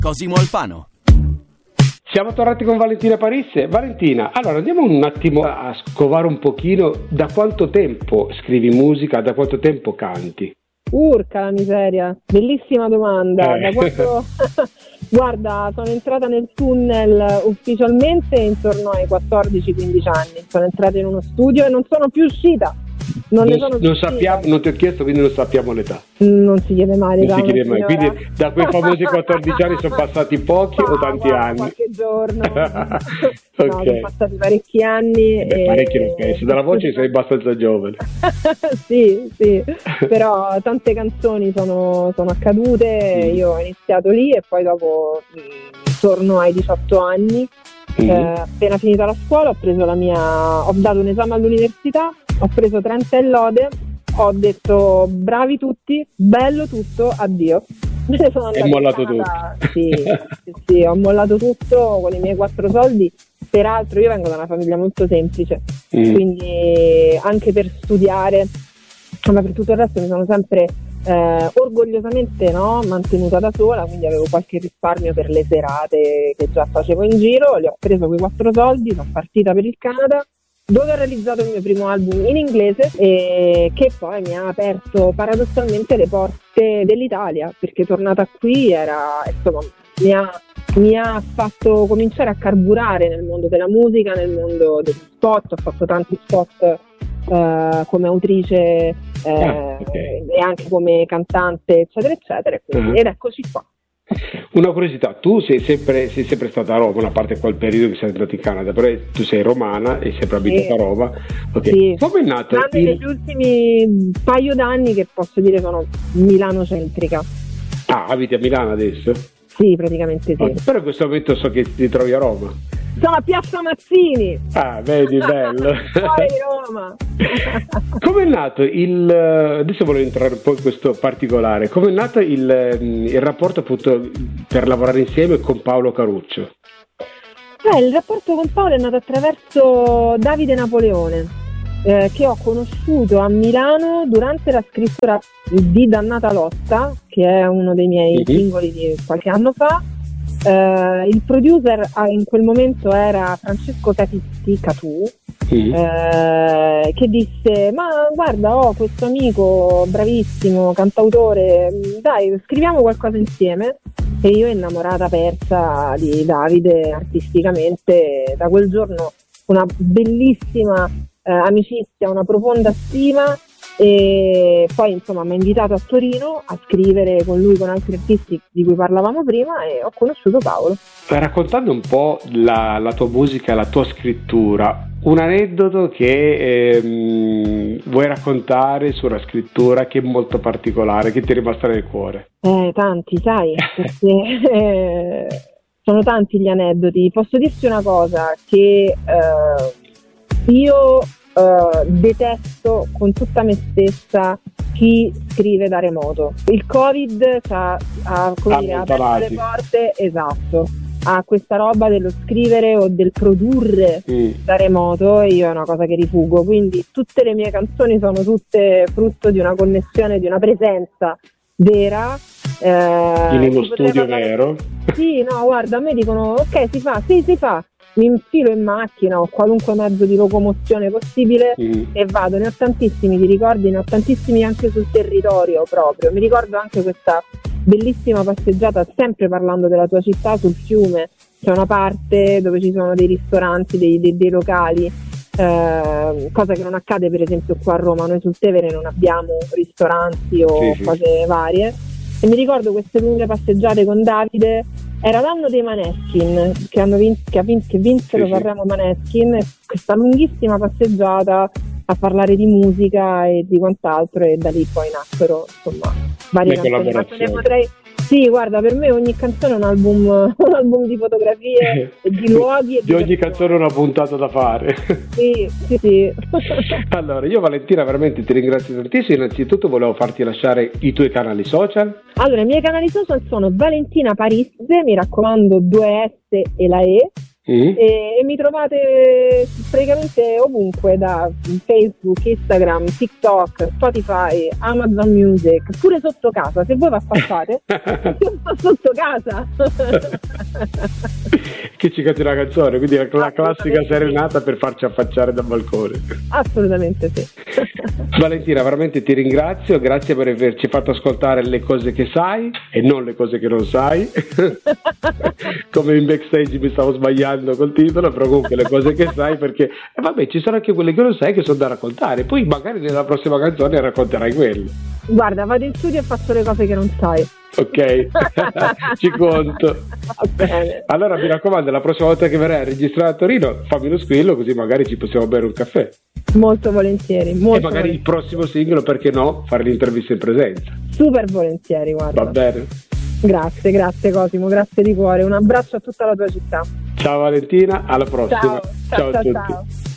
Cosimo Alfano. Siamo tornati con Valentina Parisse. Valentina, allora andiamo un attimo a scovare un pochino da quanto tempo scrivi musica, da quanto tempo canti? Urca la miseria, bellissima domanda. Da quanto... Guarda, sono entrata nel tunnel ufficialmente intorno ai 14-15 anni. Sono entrata in uno studio e non sono più uscita. Non sappiamo, non ti ho chiesto, quindi non sappiamo l'età. Non si chiede mai l'età. Quindi da quei famosi 14 anni sono passati pochi o tanti anni? Qualche giorno. Okay. No, sono passati parecchi anni. Parecchi lo stesso, dalla voce sei abbastanza giovane. sì, però tante canzoni sono accadute, io ho iniziato lì e poi dopo torno ai 18 anni. Appena finita la scuola ho dato un esame all'università, ho preso 30 e lode, ho detto bravi tutti, bello tutto, addio. Me ne sono andata. Hai mollato tutto? Sì, ho mollato tutto con i miei 4 soldi. Peraltro io vengo da una famiglia molto semplice, quindi anche per studiare, ma per tutto il resto mi sono sempre orgogliosamente mantenuta da sola, quindi avevo qualche risparmio per le serate che già facevo in giro, li ho preso quei 4 soldi, sono partita per il Canada, dove ho realizzato il mio primo album in inglese e che poi mi ha aperto paradossalmente le porte dell'Italia, perché tornata qui mi ha fatto cominciare a carburare nel mondo della musica, nel mondo degli spot. Ho fatto tanti spot come autrice e anche come cantante, eccetera eccetera, ed eccoci qua. Una curiosità, tu sei sempre stata a Roma, a parte quel periodo che sei entrata in Canada, però tu sei romana e sempre abitata a Roma. Okay. Sì. Come è nato? Negli ultimi paio d'anni che posso dire sono milanocentrica. Ah, abiti a Milano adesso? Sì, praticamente sì. Però in questo momento so che ti trovi a Roma. Sono a Piazza Mazzini. Ah, vedi, bello. Fuori Roma. Come è nato adesso voglio entrare un po' in questo particolare, come è nato il rapporto appunto per lavorare insieme con Paolo Caruccio? Il rapporto con Paolo è nato attraverso Davide Napoleone, che ho conosciuto a Milano durante la scrittura di Dannata Lotta, che è uno dei miei singoli di qualche anno fa. Il producer in quel momento era Francesco Catù, che disse: ma guarda, ho questo amico bravissimo, cantautore, dai, scriviamo qualcosa insieme. E io, innamorata persa di Davide artisticamente, da quel giorno una bellissima amicizia, una profonda stima. E poi insomma mi ha invitato a Torino a scrivere con lui, con altri artisti di cui parlavamo prima, e ho conosciuto Paolo. Raccontando un po' la tua musica, la tua scrittura, un aneddoto che vuoi raccontare sulla scrittura che è molto particolare, che ti è rimasta nel cuore? Tanti, sai, perché sono tanti gli aneddoti. Posso dirti una cosa, che io detesto con tutta me stessa chi scrive da remoto. Il Covid ha aperto le porte, esatto, a questa roba dello scrivere o del produrre da remoto, e io è una cosa che rifugo, quindi tutte le mie canzoni sono tutte frutto di una connessione, di una presenza vera, in uno studio vero. Sì, no, guarda, a me dicono ok, si fa, mi infilo in macchina o qualunque mezzo di locomozione possibile e vado. Ne ho tantissimi di ricordi, ne ho tantissimi anche sul territorio proprio. Mi ricordo anche questa bellissima passeggiata, sempre parlando della tua città, sul fiume. C'è una parte dove ci sono dei ristoranti, dei locali, cosa che non accade per esempio qua a Roma. Noi sul Tevere non abbiamo ristoranti o cose varie, e mi ricordo queste lunghe passeggiate con Davide. Era l'anno dei Maneskin, che vinsero Sanremo Maneskin, e questa lunghissima passeggiata a parlare di musica e di quant'altro, e da lì poi nacquero insomma varie canzoni. Sì, guarda, per me ogni canzone è un album di fotografie e di luoghi e di ogni canzone una puntata da fare. Sì. Allora, io Valentina veramente ti ringrazio tantissimo. Innanzitutto volevo farti lasciare i tuoi canali social. Allora, i miei canali social sono Valentina Parisse, mi raccomando 2 S e la E, e mi trovate praticamente ovunque, da Facebook, Instagram, TikTok, Spotify, Amazon Music, pure sotto casa, se voi vi affacciate io sto sotto casa. Che ci canti una canzone, quindi la classica serenata per farci affacciare dal balcone. Assolutamente sì. Valentina, veramente ti ringrazio, grazie per averci fatto ascoltare le cose che sai e non le cose che non sai. Come in backstage mi stavo sbagliando col titolo, però comunque le cose che sai, perché vabbè, ci sono anche quelle che non sai che sono da raccontare, poi magari nella prossima canzone racconterai quelle. Guarda, vado in studio e faccio le cose che non sai. Ok, ci conto. Bene. Allora mi raccomando, la prossima volta che verrai a registrare a Torino fammi lo squillo, così magari ci possiamo bere un caffè. Molto volentieri, molto e magari volentieri. Il prossimo singolo, perché no, fare l'intervista in presenza. Super volentieri, guarda. Va bene. Grazie Cosimo, grazie di cuore, un abbraccio a tutta la tua città. Ciao Valentina, alla prossima. Ciao a tutti. ciao.